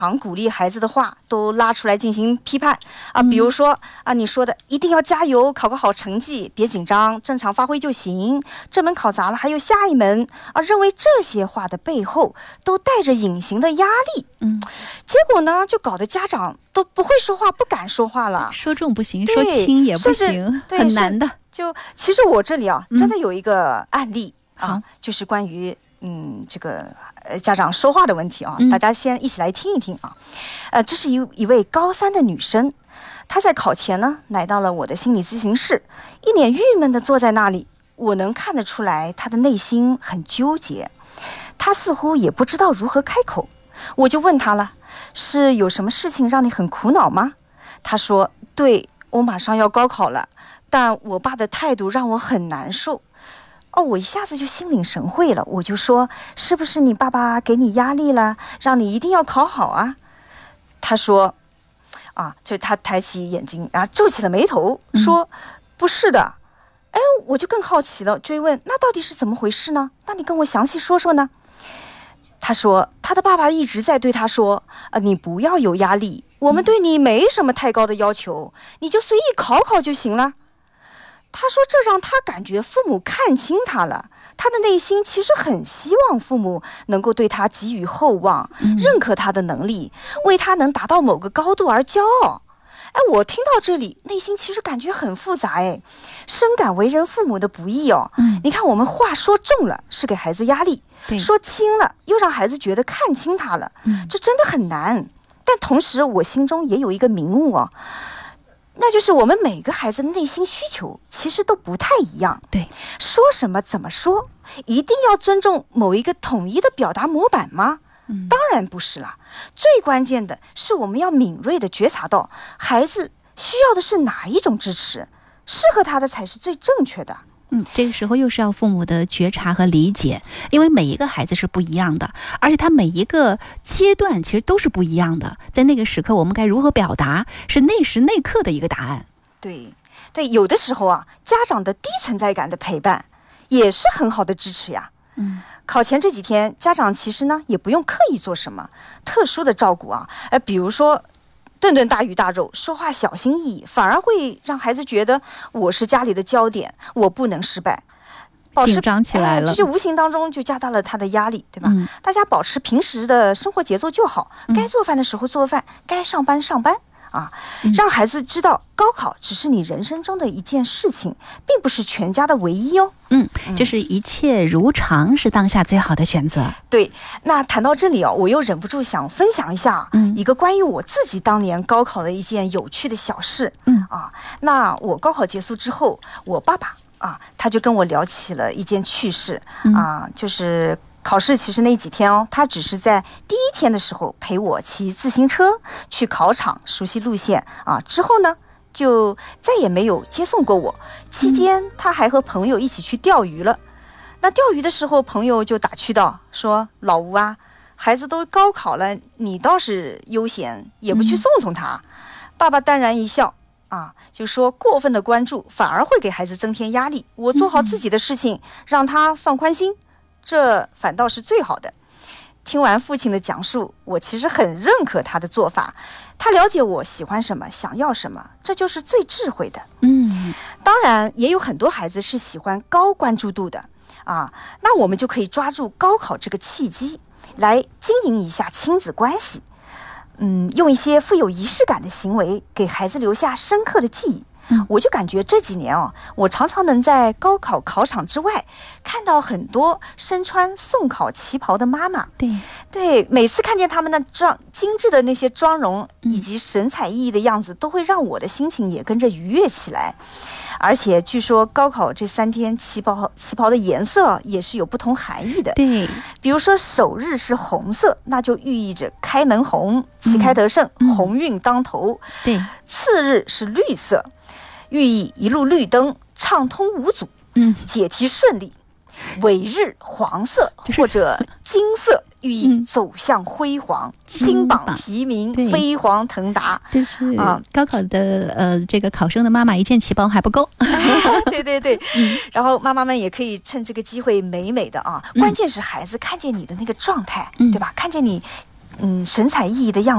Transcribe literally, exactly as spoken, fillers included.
常鼓励孩子的话都拉出来进行批判啊，比如说啊，你说的一定要加油，考个好成绩，别紧张，正常发挥就行。这门考砸了，还有下一门啊。认为这些话的背后都带着隐形的压力，嗯，结果呢，就搞得家长都不会说话，不敢说话了。 说重不行，说轻也不行，很难的。 就其实我这里啊，真的有一个案例、嗯、啊，就是关于。嗯，这个呃家长说话的问题啊，大家先一起来听一听啊。呃，这是一一位高三的女生，她在考前呢来到了我的心理咨询室，一脸郁闷的坐在那里。我能看得出来，她的内心很纠结，她似乎也不知道如何开口。我就问她了，是有什么事情让你很苦恼吗？她说，对，我马上要高考了，但我爸的态度让我很难受。哦，我一下子就心领神会了，我就说，是不是你爸爸给你压力了，让你一定要考好啊？他说，啊，就他抬起眼睛啊，皱起了眉头，说，嗯、不是的。哎，我就更好奇了，追问，那到底是怎么回事呢？那你跟我详细说说呢？他说，他的爸爸一直在对他说，啊，你不要有压力，我们对你没什么太高的要求，你就随意考考就行了。他说这让他感觉父母看清他了，他的内心其实很希望父母能够对他给予厚望、嗯、认可他的能力，为他能达到某个高度而骄傲。哎，我听到这里内心其实感觉很复杂，哎，深感为人父母的不易哦。嗯，你看我们话说重了是给孩子压力，说轻了又让孩子觉得看清他了，嗯，这真的很难。但同时我心中也有一个明悟哦，那就是我们每个孩子的内心需求其实都不太一样。对，说什么怎么说，一定要尊重某一个统一的表达模板吗？嗯，当然不是啦。最关键的是我们要敏锐地觉察到孩子需要的是哪一种支持，适合他的才是最正确的。 嗯，这个时候又是要父母的觉察和理解，因为每一个孩子是不一样的，而且他每一个阶段其实都是不一样的，在那个时刻我们该如何表达，是那时那刻的一个答案。 对对，有的时候啊，家长的低存在感的陪伴也是很好的支持呀。嗯，考前这几天，家长其实呢也不用刻意做什么特殊的照顾啊，呃，比如说顿顿大鱼大肉，说话小心翼翼，反而会让孩子觉得我是家里的焦点，我不能失败， 紧张起来了， 这就无形当中就加大了他的压力，对吧？嗯、大家保持平时的生活节奏就好，该做饭的时候做饭，嗯、该上班上班啊，让孩子知道高考只是你人生中的一件事情，并不是全家的唯一哦。 嗯，就是一切如常是当下最好的选择。 对，那谈到这里哦，我又忍不住想分享一下，嗯，一个关于我自己当年高考的一件有趣的小事。嗯啊，那我高考结束之后，我爸爸啊，他就跟我聊起了一件趣事、嗯、啊，就是考试其实那几天哦，他只是在第一天的时候陪我骑自行车去考场，熟悉路线啊，之后呢就再也没有接送过我。期间他还和朋友一起去钓鱼了。那钓鱼的时候，朋友就打趣道说，老吴啊，孩子都高考了，你倒是悠闲，也不去送送他、嗯、爸爸淡然一笑啊，就说过分的关注反而会给孩子增添压力，我做好自己的事情、嗯、让他放宽心，这反倒是最好的。听完父亲的讲述，我其实很认可他的做法，他了解我喜欢什么，想要什么，这就是最智慧的。嗯，当然也有很多孩子是喜欢高关注度的啊，那我们就可以抓住高考这个契机来经营一下亲子关系，嗯，用一些富有仪式感的行为给孩子留下深刻的记忆。我就感觉这几年哦，我常常能在高考考场之外看到很多身穿送考旗袍的妈妈。对对，每次看见他们的妆精致的那些妆容以及神采奕奕的样子，都会让我的心情也跟着愉悦起来。而且据说高考这三天旗袍旗袍的颜色也是有不同含义的。对，比如说首日是红色，那就寓意着开门红，旗开得胜、嗯、鸿运当头。对，次日是绿色，寓意一路绿灯，畅通无阻，嗯，解题顺利。尾日黄色或者金色，寓意走向辉煌，金榜题名，飞黄腾达。 就是啊，高考的呃这个考生的妈妈一件旗袍还不够。 对对对、嗯，然后妈妈们也可以趁这个机会美美的啊，关键是孩子看见你的那个状态，嗯、对吧？看见你嗯神采奕奕的样子。